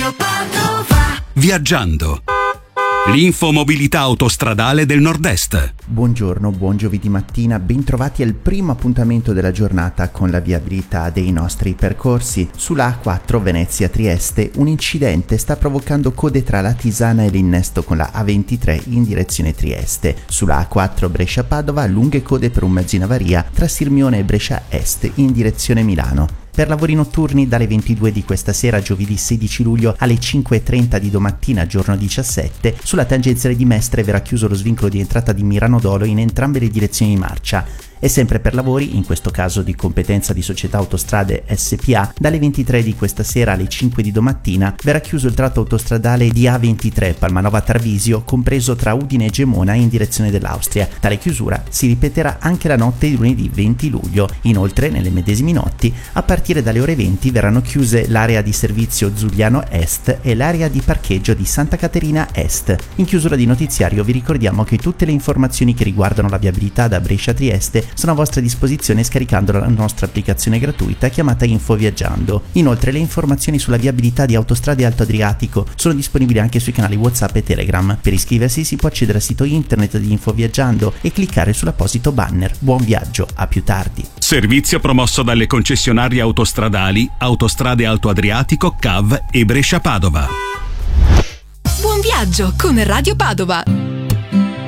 Radio Padova. Viaggiando. L'infomobilità autostradale del Nord-Est. Buongiorno, buon giovedì mattina, bentrovati al primo appuntamento della giornata con la viabilità dei nostri percorsi. Sulla A4 Venezia-Trieste un incidente sta provocando code tra la Tisana e l'innesto con la A23 in direzione Trieste. Sulla A4 Brescia-Padova lunghe code per un mezzo in avaria tra Sirmione e Brescia Est in direzione Milano. Per lavori notturni dalle 22 di questa sera, giovedì 16 luglio, alle 5:30 di domattina, giorno 17, sulla tangenziale di Mestre verrà chiuso lo svincolo di entrata di Mirano Dolo in entrambe le direzioni di marcia. E sempre per lavori, in questo caso di competenza di Società Autostrade SPA, dalle 23 di questa sera alle 5 di domattina verrà chiuso il tratto autostradale di A23 Palmanova-Tarvisio, compreso tra Udine e Gemona in direzione dell'Austria. Tale chiusura si ripeterà anche la notte di lunedì 20 luglio. Inoltre, nelle medesime notti, a partire dalle ore 20 verranno chiuse l'area di servizio Zugliano Est e l'area di parcheggio di Santa Caterina Est. In chiusura di notiziario vi ricordiamo che tutte le informazioni che riguardano la viabilità da Brescia a Trieste sono a vostra disposizione scaricando la nostra applicazione gratuita chiamata Info Viaggiando. Inoltre le informazioni sulla viabilità di Autostrade Alto Adriatico sono disponibili anche sui canali WhatsApp e Telegram. Per iscriversi si può accedere al sito internet di Info Viaggiando e cliccare sull'apposito banner. Buon viaggio, a più tardi. Servizio promosso dalle concessionarie autostradali Autostrade Alto Adriatico, CAV e Brescia Padova. Buon viaggio con Radio Padova.